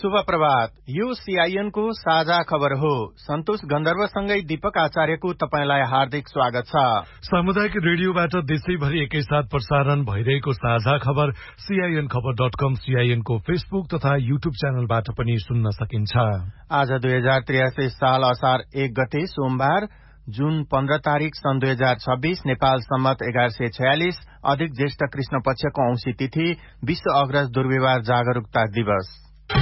शुभ प्रभात। यो सीआईएन को साझा खबर हो। सन्तोष गन्धर्वसँगै दीपक आचार्यको तपाईंलाई हार्दिक स्वागत छ। सामुदायिक रेडियोबाट देशैभरि एकैसाथ प्रसारण भइरहेको साझा खबर CINखबर.com, CIN को फेसबुक तथा युट्युब च्यानलबाट पनि सुन्न सकिन्छ। आज 2083 साल असार 1 गते सोमबार, जुन 15 तारिक सन् 2026, नेपाल सम्मत 1146, अधिक ज्येष्ठ कृष्ण पक्षको औंसी तिथि, विश्व अग्रज दुर्व्यवहार जागरूकता दिवस।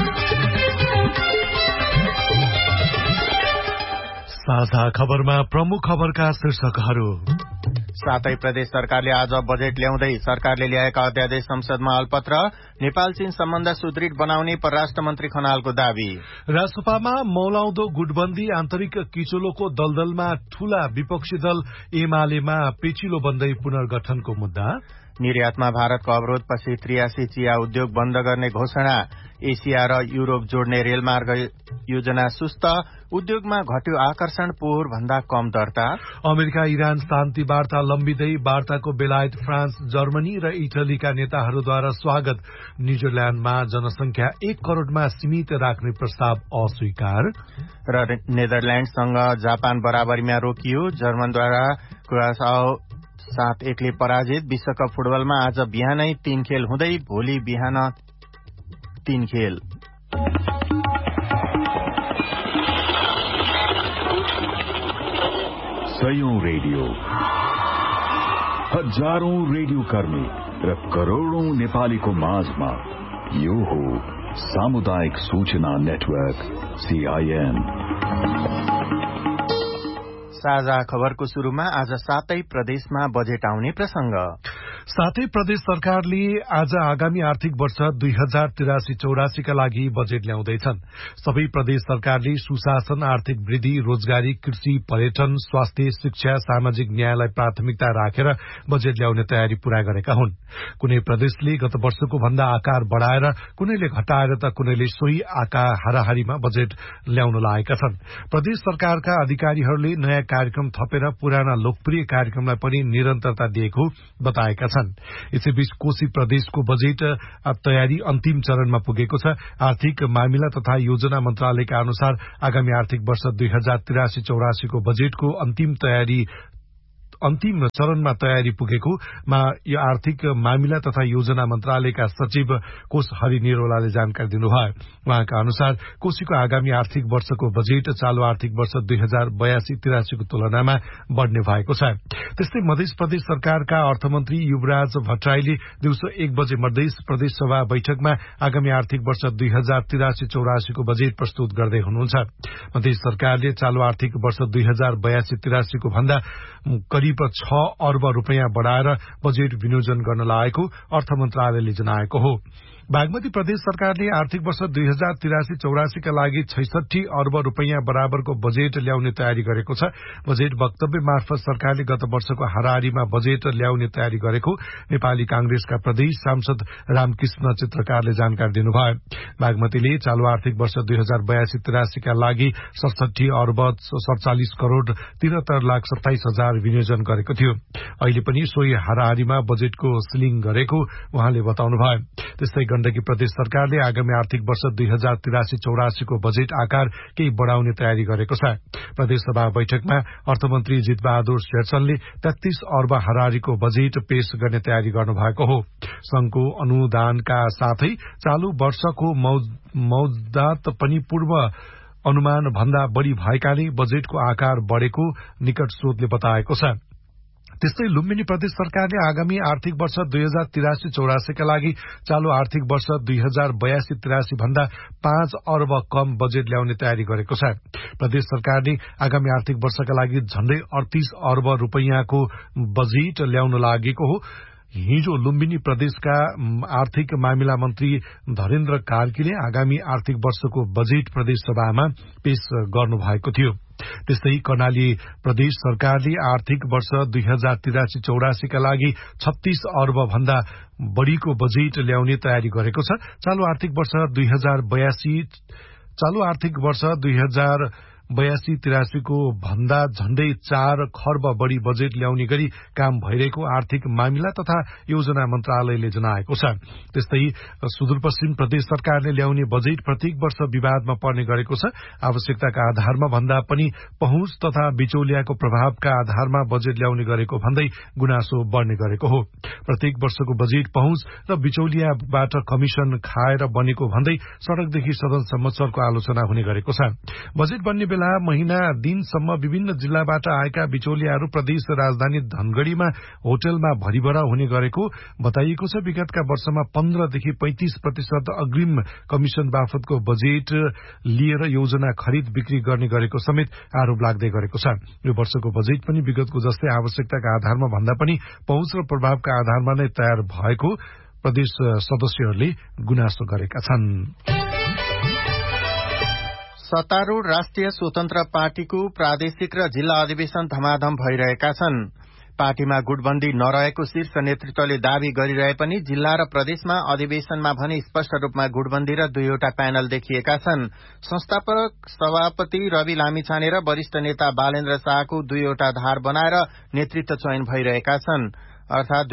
साझा खबरमा प्रमुख खबरका शीर्षकहरू। साथै प्रदेश सरकारले आज बजेट ल्याउँदै सरकारले ल्याएका अध्यादेश संसदमा अल्पत्र, नेपाल चीन सम्बन्ध सुदृढ बनाउने परराष्ट्र मन्त्री खनालको दावी। रासपामा मौलाउँदो गुटबन्दी, आन्तरिक किचोलोको दलदलमा ठूला विपक्षी दल एमालेमा पेचिलो बन्दै पुनर्गठनको मुद्दा। निर्यातमा भारतको अवरोधपछि 83 चिया उद्योग बन्द गर्ने घोषणा। एसिया र युरोप जोड्ने रेलमार्ग योजना सुस्त, उद्योगमा घट्यो आकर्षण, पोहोर भन्दा कम दर्ता। अमेरिका इरान शान्ति वार्ता लम्बिँदै, वार्ताको बेलायत, फ्रान्स, जर्मनी र इटलीका नेताहरूद्वारा स्वागत। न्यूजील्याण्डमा जनसंख्या 1 करोड़मा सीमित राख्ने प्रस्ताव अस्वीकार। र नेदरल्याण्डसँग जापान बराबरीमा रोकियो, जर्मनद्वारा कुरासाओ 7-1 ले पराजित। विश्वकप फुटबलमा आज बिहानै 3 खेल हुँदै, भोलि बिहान 3 खेल। सयौं रेडियो, हजारौं रेडियो कर्मी र करोड़ौं नेपालीको माझमा यो हो सामुदायिक सूचना नेटवर्क CIN। साझा खबरको शुरूमा आज 7 प्रदेशमा बजेट आउने प्रसंग। साथै प्रदेश सरकारले आज आगामी आर्थिक वर्ष 2083-84 का लागि बजेट ल्याउँदैछन्। सबै प्रदेश सरकारले सुशासन, आर्थिक वृद्धि, रोजगारी, कृषि, पर्यटन, स्वास्थ्य, शिक्षा, सामाजिक न्यायलाई प्राथमिकता राखेर बजेट ल्याउने तयारी पूरा गरेका हुन्। कुनै प्रदेशले गत वर्षको भन्दा आकार बढ़ाएर, कुनैले घटाएर त कुनैले सोही आकार हाराहारीमा बजेट ल्याउन लागेका छन्। प्रदेश सरकारका अधिकारीहरूले नयाँ कार्यक्रम थपेर पुराना लोकप्रिय कार्यक्रमलाई पनि निरन्तरता दिएको बताएका छन्। यसैबीच कोशी प्रदेशको बजेट तयारी अन्तिम चरणमा पुगेको छ। आर्थिक मामिला तथा योजना मन्त्रालयका अनुसार आगामी आर्थिक वर्ष 2083-84 को बजेटको अन्तिम चरणमा तयारी पुगेको यो आर्थिक मामिला तथा योजना मन्त्रालयका सचिव कोष हरि निरोलाले जानकारी दिनुभयो। उहाँका अनुसार कोशीको आगामी आर्थिक वर्षको बजेट चालू आर्थिक वर्ष 2082-83 को तुलनामा बढ़ने भएको छ। त्यस्तै मध्य प्रदेश सरकारका अर्थमन्त्री युवराज भट्टराईले दिउँसो 1 बजे मधेस प्रदेश सभा बैठकमा आगामी आर्थिक वर्ष 2083-84 को बजेट प्रस्तुत गर्दै हुनुहुन्छ। मध्य सरकारले चालू आर्थिक वर्ष 2082-83 को भन्दा करिब 6 अर्ब रुपैयाँ बढ़ाएर बजेट विनियोजन गर्न लागेको अर्थ मन्त्रालयले जनाएको हो। बागमती प्रदेश सरकारले आर्थिक वर्ष 2083-84 का लागि 66 अर्ब रुपैयाँ बराबरको बजेट ल्याउने तयारी गरेको छ। बजेट वक्तव्य मार्फत सरकारले गत वर्षको हाराहारीमा बजेट ल्याउने तयारी गरेको नेपाली कांग्रेसका प्रदेश सांसद रामकृष्ण चित्रकारले जानकारी दिनुभयो। बागमतीले चालू आर्थिक वर्ष 2082-83 का लागि 67 अर्ब 47 करोड़ 73 लाख 27 हजार विनियोजन गरेको थियो। अहिले पनि सोही हाराहारीमा बजेटको सिलिङ गरेको उहाँले बताउनुभयो। त्यस्तै गण्डकी प्रदेश सरकारले आगामी आर्थिक वर्ष 2083-84 को बजेट आकार केही बढ़ाउने तयारी गरेको छ। प्रदेश सभा बैठकमा अर्थमन्त्री जितबहादुर शेरचनले 33 अर्ब हाराहारीको बजेट पेश गर्ने तयारी गर्नुभएको हो। संघको अनुदानका साथै चालू वर्षको मौजदात पनि पूर्व अनुमान भन्दा बढ़ी भएकाले बजेटको आकार बढ़ेको निकट स्रोतले बताएको छ। त्यस्तै लुम्बिनी प्रदेश सरकारले आगामी आर्थिक वर्ष 2083-84 का लागि चालू आर्थिक वर्ष 2082-83 भन्दा 5 अर्ब कम बजेट ल्याउने तयारी गरेको छ। प्रदेश सरकारले आगामी आर्थिक वर्षका लागि झण्डै 38 अर्ब रुपैयाँको बजेट ल्याउन लागेको हो। हिजो लुम्बिनी प्रदेशका आर्थिक मामिला मन्त्री धरेन्द्र कार्कीले आगामी आर्थिक वर्षको बजेट प्रदेश सभामा पेश गर्नुभएको थियो। त्यस्तै कर्णाली प्रदेश सरकारले आर्थिक वर्ष 2083-84 का लागि 36 अर्ब भन्दा बढ़ीको बजेट ल्याउने तयारी गरेको छ। चालू आर्थिक वर्ष 82-83 को भन्दा झण्डै 4 खर्ब बढ़ी बजेट ल्याउने गरी काम भइरहेको आर्थिक मामिला तथा योजना मन्त्रालयले जनाएको छ। त्यस्तै सुदूरपश्चिम प्रदेश सरकारले ल्याउने बजेट प्रत्येक वर्ष विवादमा पर्ने गरेको छ। आवश्यकताका आधारमा भन्दा पनि पहुँच तथा बिचौलियाको प्रभावका आधारमा बजेट ल्याउने गरेको भन्दै गुनासो बढ़ने गरेको हो। प्रत्येक वर्षको बजेट पहुँच र बिचौलियाबाट कमिशन खाएर बनेको भन्दै सड़कदेखि सदनसम्म चर्को आलोचना हुने गरेको छ। बजेट बन्ने बेला महिना दिनसम्म विभिन्न जिल्लाबाट आएका बिचौलियाहरू प्रदेश राजधानी धनगढ़ीमा होटलमा भरिभरा हुने गरेको बताइएको छ। विगतका वर्षमा 15 देखि 35% अग्रिम कमिशन बापतको बजेट लिएर योजना खरिद बिक्री गर्ने गरेको समेत आरोप लाग्दै गरेको छ। यो वर्षको बजेट पनि विगतको जस्तै आवश्यकताका आधारमा भन्दा पनि पहुँच र प्रभावका आधारमा नै तयार भएको प्रदेश सदस्यहरूले गुनासो गरेका छन्। सत्तारूढ़ राष्ट्रिय स्वतन्त्र पार्टीको प्रादेशिक र जिल्ला अधिवेशन धमाधम भइरहेका छन्। पार्टीमा गुटबन्दी नरहेको शीर्ष नेतृत्वले दावी गरिरहे पनि जिल्ला र प्रदेशमा अधिवेशनमा भने स्पष्ट रूपमा गुटबन्दी र 2वटा प्यानल देखिएका छन्। संस्थापक सभापति रवि लामिछाने र वरिष्ठ नेता बालेन्द्र शाहको 2वटा धार बनाएर नेतृत्व चयन भइरहेका छन्। अर्थात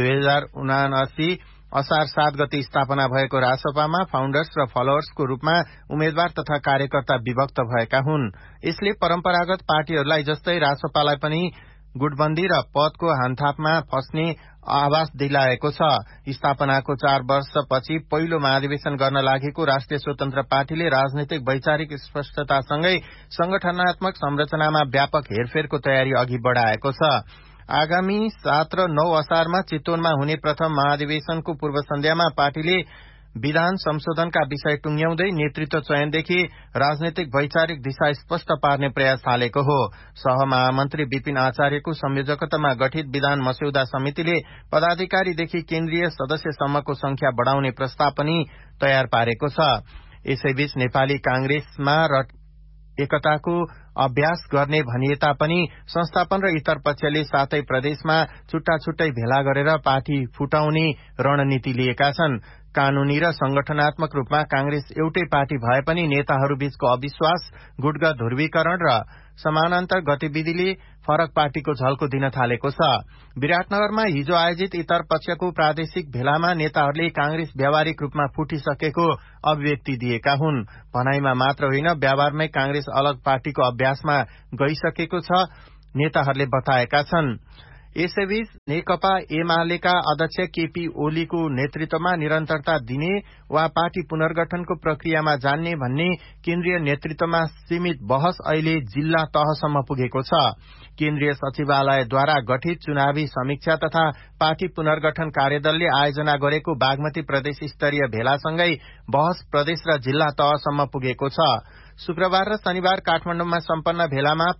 2079 असार 7 गते स्थापना भएको रासपामा फाउन्डर्स र फलोअर्सको रूपमा उम्मेद्वार तथा कार्यकर्ता विभक्त भएका हुन्। यसले परम्परागत पार्टीहरूलाई जस्तै रासपालाई पनि गुटबन्दी र पदको हानथापमा फस्ने आभास दिलाएको छ। स्थापनाको 4 वर्षपछि पहिलो महाधिवेशन गर्न लागेको राष्ट्रिय स्वतन्त्र पार्टीले राजनैतिक वैचारिक स्पष्टतासँगै संगठनात्मक संरचनामा व्यापक हेरफेरको तयारी अघि बढ़ाएको छ। आगामी 7 र 9 असारमा चितवनमा हुने प्रथम महाधिवेशनको पूर्व सन्ध्यामा पार्टीले विधान संशोधनका विषय टुंग्याउँदै नेतृत्व चयनदेखि राजनैतिक वैचारिक दिशा स्पष्ट पार्ने प्रयास थालेको हो। सहमहामन्त्री विपिन आचार्यको संयोजकतामा गठित विधान मस्यौदा समितिले पदाधिकारीदेखि केन्द्रीय सदस्यसम्मको संख्या बढ़ाउने प्रस्ताव पनि तयार पारेको छ। यसैबीच नेपाली कांग्रेसमा एकताको अभ्यास गर्ने भनिए तापनि संस्थापन र इतर पक्षले सातै प्रदेशमा छुट्टा छुट्टै भेला गरेर पार्टी फुटाउने रणनीति लिएका छन्। कानूनी र संगठनात्मक रूपमा कांग्रेस एउटै पार्टी भए पनि नेताहरूबीचको अविश्वास, गुटगत ध्रुवीकरण र समानान्तर गतिविधिले फरक पार्टीको झल्को दिन थालेको छ। विराटनगरमा हिजो आयोजित इतर पक्षको प्रादेशिक भेलामा नेताहरूले कांग्रेस व्यावहारिक रूपमा फुटिसकेको अभिव्यक्ति दिएका हुन्। भनाइमा मात्र होइन, व्यावहारमै कांग्रेस अलग पार्टीको अभ्यासमा गइसकेको छ नेताहरूले बताएका छन्। यसैबीच नेकपा एमालेका अध्यक्ष केपी ओलीको नेतृत्वमा निरन्तरता दिने वा पार्टी पुनर्गठनको प्रक्रियामा जान्ने भन्ने केन्द्रीय नेतृत्वमा सीमित बहस अहिले जिल्ला तहसम्म पुगेको छ। केन्द्रीय सचिवालयद्वारा गठित चुनावी समीक्षा तथा पार्टी पुनर्गठन कार्यदलले आयोजना गरेको बागमती प्रदेश स्तरीय भेलासँगै बहस प्रदेश र जिल्ला तहसम्म पुगेको छ। शुक्रबार र शनिबार काठमाडौँमा सम्पन्न भेलामा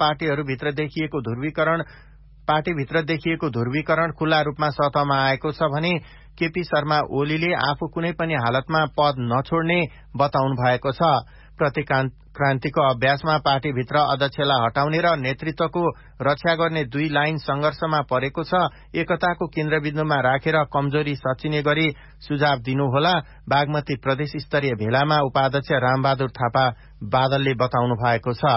पार्टीभित्र देखिएको ध्रुवीकरण खुल्ला रूपमा सतहमा आएको छ भने केपी शर्मा ओलीले आफू कुनै पनि हालतमा पद नछोड्ने बताउनु भएको छ। प्रतिक्रान्तिको अभ्यासमा पार्टीभित्र अध्यक्षलाई हटाउने र नेतृत्वको रक्षा गर्ने 2 लाइन संघर्षमा परेको छ। एकताको केन्द्रबिन्दुमा राखेर कमजोरी सचिने गरी सुझाव दिनुहोला, बागमती प्रदेश स्तरीय भेलामा उपाध्यक्ष रामबहादुर थापा बादलले बताउनु भएको छ।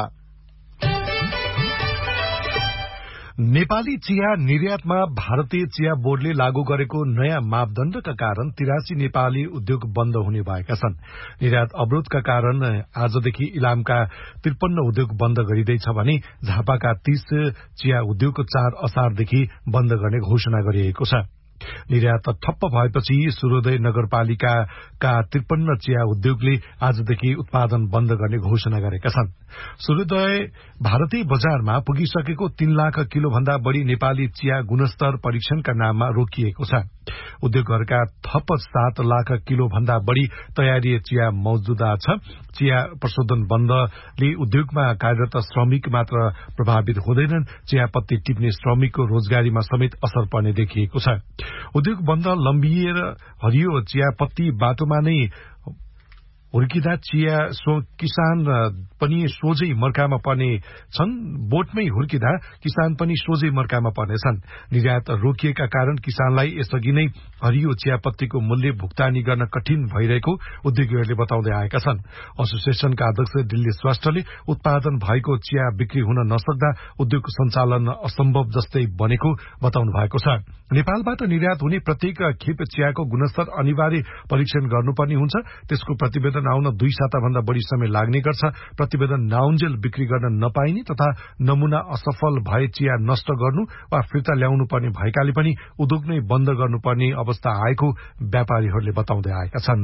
नेपाली चिया निर्यातमा भारतीय चिया बोर्डले लागू गरेको नयाँ मापदण्डका कारण 83 नेपाली उद्योग बन्द हुने भएका छन्। निर्यात अवरोधका कारण आजदेखि इलामका 53 उद्योग बन्द गरिँदैछ भने झापाका 30 चिया उद्योग 4 असारदेखि बन्द गर्ने घोषणा गरिएको छ। निर्यात ठप्प भएपछि सूर्योदय नगरपालिकाका 53 चिया उद्योगले आजदेखि उत्पादन बन्द गर्ने घोषणा गरेका छन्। सूर्योदय भारतीय बजारमा पुगिसकेको 3 लाख किलो भन्दा बढ़ी नेपाली चिया गुणस्तर परीक्षणका नाममा रोकिएको छ। उद्योगहरूका थप 7 लाख किलो भन्दा बढ़ी तयारी चिया मौजूदा छ। चिया प्रशोधन बन्दले उद्योगमा कार्यरत श्रमिक मात्र प्रभावित हुँदैनन्, चियापत्ती टिप्ने श्रमिकको रोजगारीमा समेत असर पर्ने देखिएको छ। उद्योग बन्द लम्बिएर हरियो चियापत्ती बाटोमा नै हुर्किँदा चिया किसान पनि सोझै मर्कामा पर्ने छन्। बोटमै हुर्किँदा किसान पनि सोझै मर्कामा पर्नेछन्। निर्यात रोकिएका कारण किसानलाई यसअघि नै हरियो चियापत्तीको मूल्य भुक्तानी गर्न कठिन भइरहेको उद्योगीहरूले बताउँदै आएका छन्। एसोसिएसनका अध्यक्ष दिल्ली स्वास्थ्यले उत्पादन भएको चिया बिक्री हुन नसक्दा उद्योग सञ्चालन असम्भव जस्तै बनेको बताउनु भएको छ। नेपालबाट निर्यात हुने प्रत्येक खेप चियाको गुणस्तर अनिवार्य परीक्षण गर्नुपर्ने हुन्छ। त्यसको प्रतिवेदन आउन 2 साताभन्दा बढ़ी समय लाग्ने गर्छ। प्रतिवेदन नआउन्जेल बिक्री गर्न नपाइने तथा नमूना असफल भए चिया नष्ट गर्नु वा फिर्ता ल्याउनु पर्ने भएकाले पनि उद्योग नै बन्द गर्नुपर्ने अवस्था आएको व्यापारीहरूले बताउँदै आएका छन्।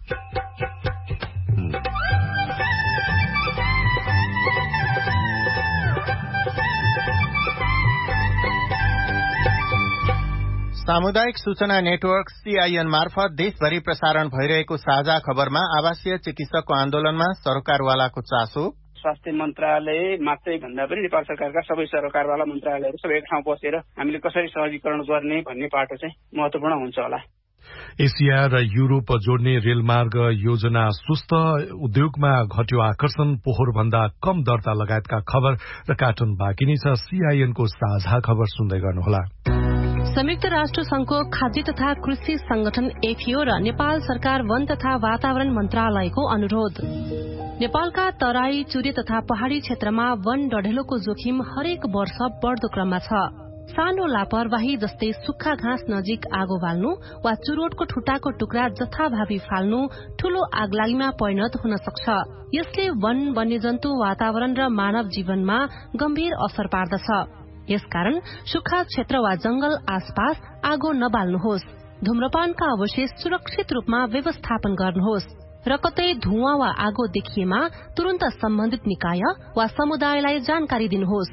सामुदायिक सूचना नेटवर्क सीआईएन मार्फत देशभरि प्रसारण भइरहेको साझा खबरमा आवासीय चिकित्सकको आन्दोलनमा सरकारवालाको चासो, स्वास्थ्य मन्त्रालय मात्रै भन्दा पनि नेपाल सरकारका सबै सरकारवाला मन्त्रालयहरू सबै एक ठाउँ बसेर हामीले कसरी सहजीकरण गर्ने भन्ने पाटो चाहिँ महत्वपूर्ण हुन्छ होला। एसिया र युरोप जोड्ने रेलमार्ग योजना सुस्त, उद्योगमा घट्यो आकर्षण, पोहोर भन्दा कम दर्ता लगायतका खबर र कार्टुन बाँकी नै छ। सीआईएनको साझा खबर सुन्दै गर्नुहोला। संयुक्त राष्ट्र संघको खाद्य तथा कृषि संगठन एफएओ र नेपाल सरकार वन तथा वातावरण मन्त्रालयको अनुरोध। नेपालका तराई, चुरे तथा पहाड़ी क्षेत्रमा वन डढेलोको जोखिम हरेक वर्ष बढ़दो क्रममा छ। सानो लापरवाही जस्तै सुक्खा घाँस नजिक आगो बाल्नु वा चुरोटको ठुटाको टुक्रा जथाभावी फाल्नु ठूलो आगलागीमा परिणत हुन सक्छ। यसले वन, वन्यजन्तु, वातावरण र मानव जीवनमा गम्भीर असर पार्दछ। यसकारण सुक्खा क्षेत्र वा जंगल आसपास आगो नबाल्नुहोस्। धूम्रपानका अवशेष सुरक्षित रूपमा व्यवस्थापन गर्नुहोस् र कतै धुवाँ वा आगो देखिएमा तुरन्त सम्बन्धित निकाय वा समुदायलाई जानकारी दिनुहोस्।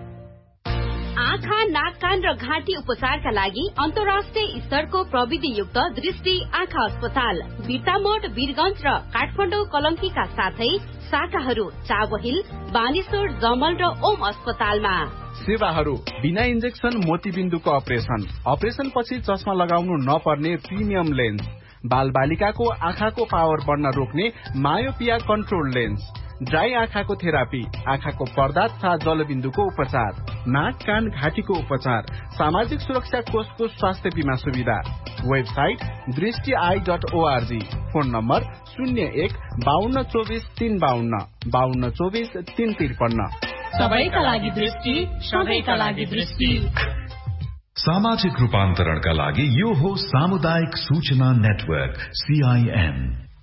आँखा, नाक, कान र घाँटी उपचारका लागि अन्तर्राष्ट्रिय स्तरको प्रविधियुक्त दृष्टि आँखा अस्पताल बिर्तामोड, वीरगंज र काठमाडौँ कलंकीका साथै शाखाहरू चाबहिल, बानेश्वर, जमल र ओम अस्पतालमा। सेवाहरू बिना इन्जेक्सन मोतीबिन्दुको अपरेशन पछि चस्मा लगाउनु नपर्ने प्रिमियम लेन्स, बाल बालिकाको आँखाको पावर बढ्न रोक्ने मायोपिया कन्ट्रोल लेन्स, ड्राई आँखाको थेरापी, आँखाको पर्दा तथा जलबिन्दुको उपचार, नाक, कान, घाँटीको उपचार, सामाजिक सुरक्षा कोषको स्वास्थ्य बीमा सुविधा। Website दृष्टि.org, phone number 01-5224-352, 5224-353। सबैका लागि दृष्टि, सबैका लागि दृष्टि। सामाजिक रूपान्तरणका लागि यो हो सामुदायिक सूचना नेटवर्क सीआईएन।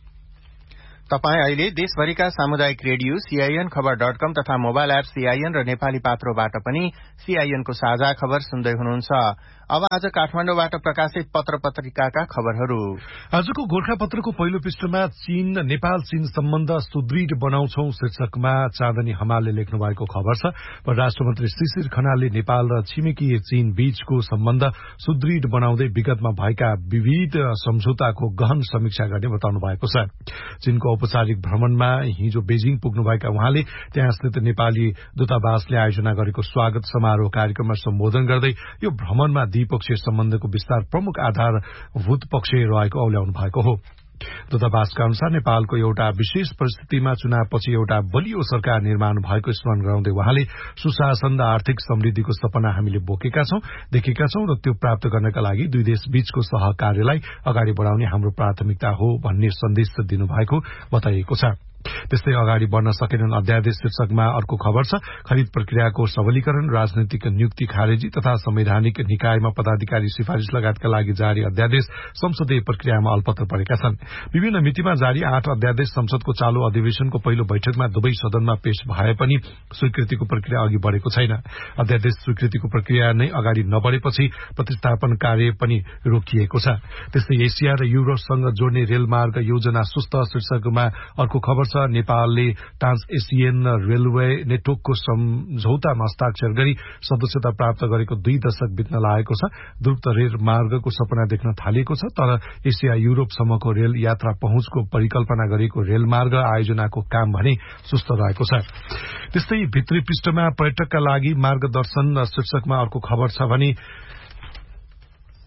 तपाई अहिले देशभरिका सामुदायिक रेडियो सीआईएन खबर.com तथा मोबाइल एप सीआईएन र नेपाली पात्रोबाट पनि सीआईएनको साझा खबर सुन्दै हुनुहुन्छ। अब आज काठमाडौँबाट प्रकाशित पत्र पत्रिकाका खबरहरू। आजको गोर्खापत्रको पहिलो पृष्ठमा चीन नेपाल चीन सम्बन्ध सुदृढ बनाउँछौ शीर्षकमा चाँदनी हमालले लेख्नु भएको खबर छ। परराष्ट्र मन्त्री शिशिर खनालले नेपाल र छिमेकी चीन बीचको सम्बन्ध सुदृढ बनाउँदै विगतमा भएका विविध सम्झौताको गहन समीक्षा गर्ने बताउनु भएको छ। चीनको औपचारिक भ्रमणमा हिजो बेजिङ पुग्नुभएका उहाँले त्यहाँ स्थित नेपाली दूतावासले आयोजना गरेको स्वागत समारोह कार्यक्रममा सम्बोधन गर्दै यो भ्रमणमा द्विपक्षीय सम्बन्धको विस्तार प्रमुख आधारभूत पक्ष रहेको औल्याउनु भएको हो। दूतावासका अनुसार नेपालको एउटा विशेष परिस्थितिमा चुनावपछि एउटा बलियो सरकार निर्माण भएको स्मरण गराउँदै उहाँले सुशासन र आर्थिक समृद्धिको सपना हामीले बोकेका छौं, देखेका छौं र त्यो प्राप्त गर्नका लागि दुई देश बीचको सहकार्यलाई अगाडि बढाउने हाम्रो प्राथमिकता हो भन्ने सन्देश दिनुभएको बताइएको छ। त्यस्तै अगाडि बढ्न सकेनन् अध्यादेश शीर्षकमा अर्को खबर छ। खरिद प्रक्रियाको सबलीकरण, राजनैतिक नियुक्ति खारेजी तथा संवैधानिक निकायमा पदाधिकारी सिफारिश लगायतका लागि जारी अध्यादेश संसदीय प्रक्रियामा अल्पत्र परेका छन्। विभिन्न मितिमा जारी 8 अध्यादेश संसदको चालू अधिवेशनको पहिलो बैठकमा दुवै सदनमा पेश भए पनि स्वीकृतिको प्रक्रिया अघि बढेको छैन। अध्यादेश स्वीकृतिको प्रक्रिया नै अगाडि नबढेपछि प्रतिस्थापन कार्य पनि रोकिएको छ। त्यस्तै एसिया र युरोपसँग जोड्ने रेलमार्ग योजना सुस्त शीर्षकमा अर्को खबर छ। नेपालले ट्रान्स एसियन रेलवे नेटवर्कको सम्झौतामा हस्ताक्षर गरी सदस्यता प्राप्त गरेको 2 दशक बित्न लागेको छ। द्रुत रेल मार्गको सपना देख्न थालिएको छ, तर एसिया युरोपसम्मको रेल यात्रा पहुँचको परिकल्पना गरिएको रेलमार्ग आयोजनाको काम भने सुस्त रहेको छ। त्यस्तै भित्री पृष्ठमा पर्यटकका लागि मार्गदर्शन शीर्षकमा अर्को खबर छ भने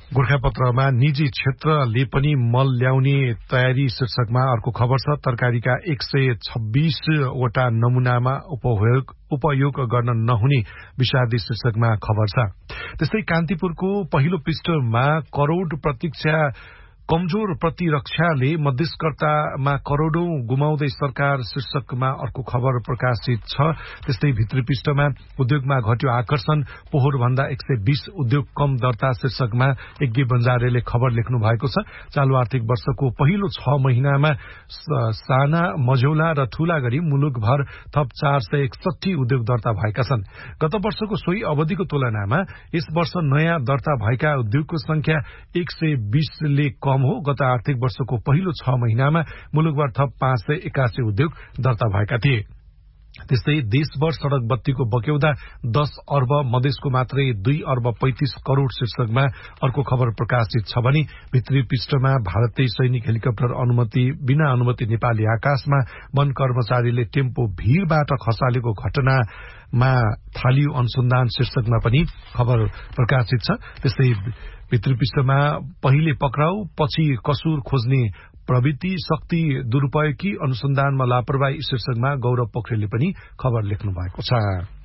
गोर्खापत्रमा निजी क्षेत्रले पनि मल ल्याउने तयारी शीर्षकमा अर्को खबर छ। तरकारीका 126 वटा नमूनामा उपयोग गर्न नहुने विषादी शीर्षकमा खबर छ। त्यस्तै कान्तिपुरको पहिलो पृष्ठमा करोड़ प्रतीक्षा कमजोर प्रतिरक्षाले मध्यस्थकर्तामा करोड़ौं गुमाउँदै सरकार शीर्षकमा अर्को खबर प्रकाशित छ। त्यस्तै भित्री पृष्ठमा उद्योगमा घट्यो आकर्षण, पोहोर भन्दा 120 उद्योग कम दर्ता शीर्षकमा यज्ञ बन्जारेले खबर लेख्नु भएको छ। चालू आर्थिक वर्षको पहिलो 6 महिनामा साना, मझौला र ठूला गरी मुलुकभर थप 461 उद्योग दर्ता भएका छन्। गत वर्षको सोही अवधिको तुलनामा यस वर्ष नयाँ दर्ता भएका उद्योगको संख्या 120 ले कम हो। गत आर्थिक वर्षको पहिलो 6 महिनामा मुलुकभर थप 581 उद्योग दर्ता भएका थिए। त्यस्तै देशभर सड़क बत्तीको बक्यौदा 10 अर्ब, मधेसको मात्रै 2 अर्ब 35 करोड़ शीर्षकमा अर्को खबर प्रकाशित छ भने भित्री पृष्ठमा भारतीय सैनिक हेलिकप्टर बिना अनुमति नेपाली आकाशमा वन कर्मचारीले टेम्पो भीड़बाट खसालेको घटनामा थालियो अनुसन्धान शीर्षकमा पनि खबर प्रकाशित छ। त्यस्तै भित्री पृष्ठमा पहिले पक्राउ पछि कसुर खोज्ने प्रवृत्ति, शक्ति दुरूपयोगकी अनुसन्धानमा लापरवाही शीर्षकमा गौरव पोखरेलले पनि खबर लेख्नु भएको छ।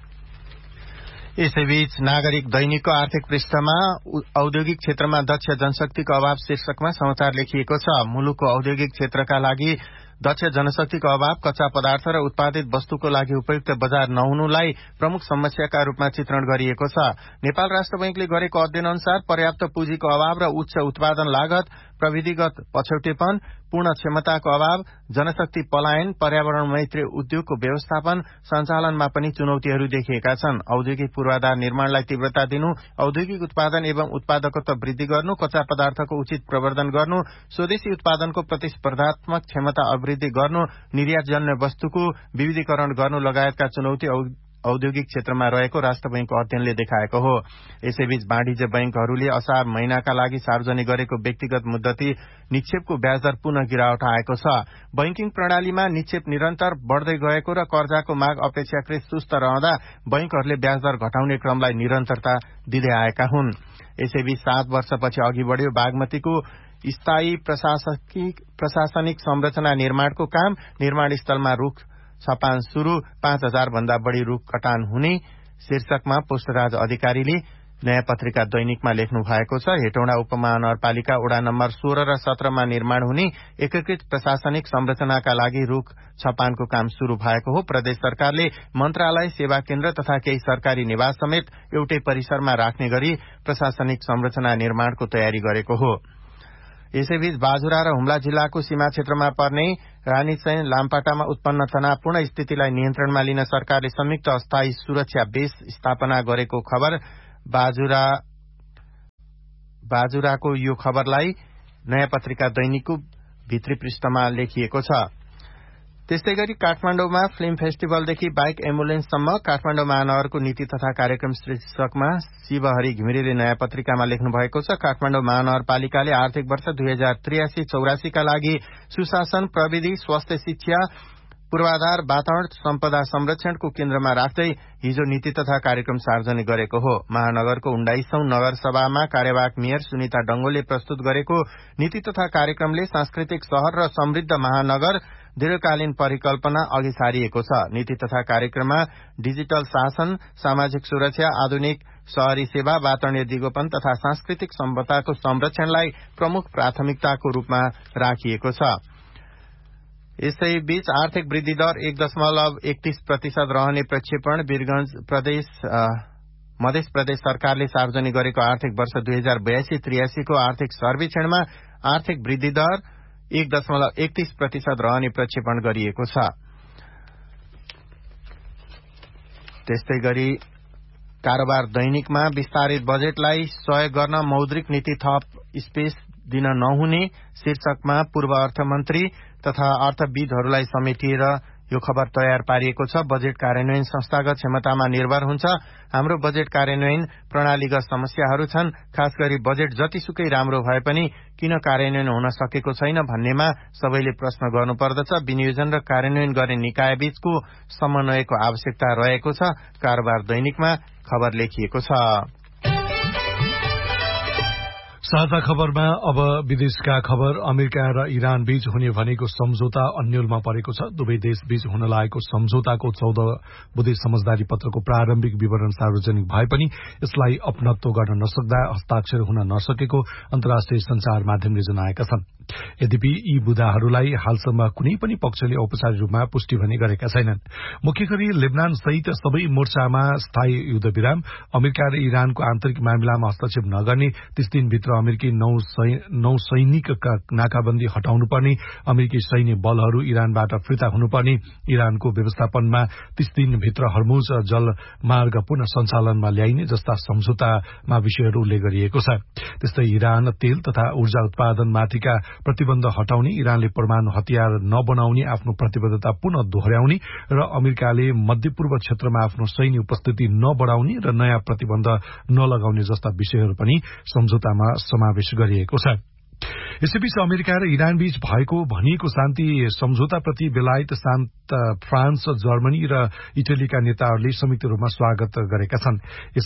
यसैबीच नागरिक दैनिकको आर्थिक पृष्ठमा औद्योगिक क्षेत्रमा दक्ष जनशक्तिको अभाव शीर्षकमा समाचार लेखिएको छ। मुलुकको औद्योगिक क्षेत्रका लागि दक्ष जनशक्तिको अभाव, कच्चा पदार्थ र उत्पादित वस्तुको लागि उपयुक्त बजार नहुनुलाई प्रमुख समस्याका रूपमा चित्रण गरिएको छ। नेपाल राष्ट्र बैंकले गरेको अध्ययन अनुसार पर्याप्त पुँजीको अभाव र उच्च उत्पादन लागत, प्रविधिगत पछौटेपन, पूर्ण क्षमताको अभाव, जनशक्ति पलायन, पर्यावरण मैत्री उद्योगको व्यवस्थापन सञ्चालनमा पनि चुनौतीहरू देखिएका छन्। औद्योगिक पूर्वाधार निर्माणलाई तीव्रता दिनु, औद्योगिक उत्पादन एवं उत्पादकत्व वृद्धि गर्नु, कच्चा पदार्थको उचित प्रवर्धन गर्नु, स्वदेशी उत्पादनको प्रतिस्पर्धात्मक क्षमता अभिवृद्धि गर्नु, निर्यातजन्य वस्तुको विविधीकरण गर्नु लगायतका चुनौती औद्योगिक क्षेत्रमा रहेको राष्ट्र बैंकको अध्ययनले देखाएको हो। यसैबीच वाणिज्य बैंकहरूले असार महिनाका लागि सार्वजनिक गरेको व्यक्तिगत मुद्दती निक्षेपको ब्याजदर पुनः गिरावट आएको छ। बैंकिङ प्रणालीमा निक्षेप निरन्तर बढ़दै गएको र कर्जाको माग अपेक्षाकृत सुस्त रहँदा बैंकहरूले ब्याजदर घटाउने क्रमलाई निरन्तरता दिँदै आएका हुन्। यसैबीच 7 वर्षपछि अघि बढ़्यो बागमतीको स्थायी प्रशासनिक संरचना निर्माणको काम। निर्माण स्थलमा रुख छपान शुरू, 5000 भन्दा बढ़ी रुख कटान हुने शीर्षकमा पुष्पराज अधिकारीले नयाँ पत्रिका दैनिकमा लेख्नु भएको छ। हेटौँडा उपमहानगरपालिका वडा नम्बर 16 र 17 मा निर्माण हुने एकीकृत प्रशासनिक संरचनाका लागि रुख छपानको काम शुरू भएको हो। प्रदेश सरकारले मन्त्रालय, सेवा केन्द्र तथा केही सरकारी निवास समेत एउटै परिसरमा राख्ने गरी प्रशासनिक संरचना निर्माणको तयारी गरेको हो। यसैबीच बाजुरा र हुम्ला जिल्लाको सीमा क्षेत्रमा पर्ने रानीचैन लामपाटामा उत्पन्न तनावपूर्ण स्थितिलाई नियन्त्रणमा लिन सरकारले संयुक्त अस्थायी सुरक्षा बेस स्थापना गरेको खबर। बाजुराको यो खबरलाई नयाँ पत्रिका दैनिकको भित्री पृष्ठमा लेखिएको छ। त्यस्तै गरी काठमाडौँमा फिल्म फेस्टिभलदेखि बाइक एम्बुलेन्ससम्म काठमाडौँ महानगरको नीति तथा कार्यक्रम शीर्षकमा शिवहरि घिमिरेले नयाँ पत्रिकामा लेख्नु भएको छ। काठमाडौँ महानगरपालिकाले आर्थिक वर्ष 2083-84 का लागि सुशासन, प्रविधि, स्वास्थ्य, शिक्षा, पूर्वाधार, वातावरण, सम्पदा संरक्षणको केन्द्रमा राख्दै हिजो नीति तथा कार्यक्रम सार्वजनिक गरेको हो। महानगरको 19औं नगरसभामा कार्यवाहक मेयर सुनिता डंगोले प्रस्तुत गरेको नीति तथा कार्यक्रमले सांस्कृतिक शहर र समृद्ध महानगर दीर्घकालीन परिकल्पना अघि सारिएको छ। नीति तथा कार्यक्रममा डिजिटल शासन, सामाजिक सुरक्षा, आधुनिक शहरी सेवा, वातावरणीय दिगोपन तथा सांस्कृतिक सम्पदाको संरक्षणलाई प्रमुख प्राथमिकताको रूपमा राखिएको छ। यसैबीच आर्थिक वृद्धि दर 1.31% रहने प्रक्षेपण वीरगंज मध्य प्रदेश सरकारले सार्वजनिक गरेको आर्थिक वर्ष 2082-83 को आर्थिक सर्वेक्षणमा आर्थिक वृद्धि दर 1.31% रहने प्रक्षेपण गरिएको छ। त्यस्तै गरी कारोबार दैनिकमा विस्तारित बजेटलाई सहयोग गर्न मौद्रिक नीति थप स्पेस दिन नहुने शीर्षकमा पूर्व अर्थमन्त्री तथा अर्थविदहरूलाई समेटिएर यो खबर तयार पारिएको छ। बजेट कार्यान्वयन संस्थागत क्षमतामा निर्भर हुन्छ। हाम्रो बजेट कार्यान्वयन प्रणालीगत समस्याहरू छन्। खास गरी बजेट जतिसुकै राम्रो भए पनि किन कार्यान्वयन हुन सकेको छैन भन्नेमा सबैले प्रश्न गर्नुपर्दछ। विनियोजन र कार्यान्वयन गर्ने निकायबीचको समन्वयको आवश्यकता रहेको छ। कारोबार दैनिकमा खबर लेखिएको छ। साझा खबरमा अब विदेशका खबर। अमेरिका र इरान बीच हुने भनेको सम्झौता अन्यलमा परेको छ। दुवै देश बीच हुन लागेको सम्झौताको 14 बुँदे समझदारी पत्रको प्रारम्भिक विवरण सार्वजनिक भए पनि यसलाई अपनत्व गर्न नसक्दा हस्ताक्षर हुन नसकेको अन्तर्राष्ट्रिय संचार माध्यमले जनाएका छन्। यद्यपि यी बुँदाहरूलाई हालसम्म कुनै पनि पक्षले औपचारिक रूपमा पुष्टि भने गरेका छैनन्। मुख्य गरी लेबनान सहित सबै मोर्चामा स्थायी युद्धविराम, अमेरिका र इरानको आन्तरिक मामिलामा हस्तक्षेप नगर्ने, 30 दिनभित्र अमेरिकी नौसैनिक नाकाबन्दी हटाउनुपर्ने, अमेरिकी सैन्य बलहरू इरानबाट फिर्ता हुनुपर्ने, इरानको व्यवस्थापनमा 30 दिनभित्र हर्मुज जलमार्ग पुनः सञ्चालनमा ल्याइने जस्ता सम्झौतामा विषयहरू उल्लेख गरिएको छ। त्यस्तै इरान तेल तथा ऊर्जा उत्पादनमाथिका प्रतिबन्ध हटाउने, इरानले परमाणु हतियार नबनाउने आफ्नो प्रतिबद्धता पुनः दोहोर्याउने र अमेरिकाले मध्यपूर्व क्षेत्रमा आफ्नो सैन्य उपस्थिति नबढाउने र नयाँ प्रतिबन्ध नलगाउने जस्ता विषयहरू पनि सम्झौतामा समावेश गरिएको छ। यसैबीच अमेरिका र इरान बीच भएको भनिएको शान्ति सम्झौताप्रति बेलायत, फ्रान्स, जर्मनी र इटलीका नेताहरूले संयुक्त रूपमा स्वागत गरेका छन्।